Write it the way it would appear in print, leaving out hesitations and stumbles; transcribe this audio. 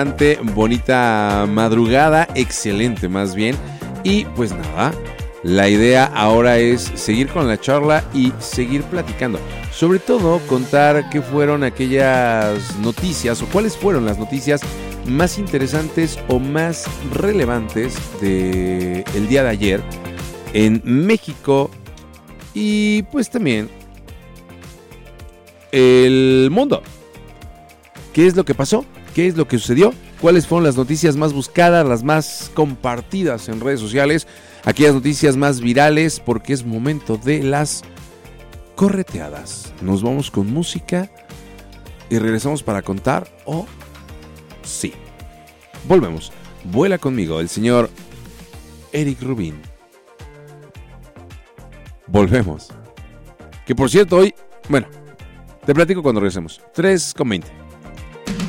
bonita madrugada, excelente más bien. Y pues nada, la idea ahora es seguir con la charla y seguir platicando. Sobre todo contar qué fueron aquellas noticias o cuáles fueron las noticias más interesantes o más relevantes del día de ayer en México y pues también el mundo. ¿Qué es lo que pasó? ¿Qué es lo que sucedió? ¿Cuáles fueron las noticias más buscadas, las más compartidas en redes sociales? Aquellas noticias más virales, porque es momento de las correteadas. Nos vamos con música y regresamos para contar sí. Volvemos. Vuela conmigo el señor Eric Rubin. Volvemos. Que por cierto hoy, bueno, te platico cuando regresemos. 3:20.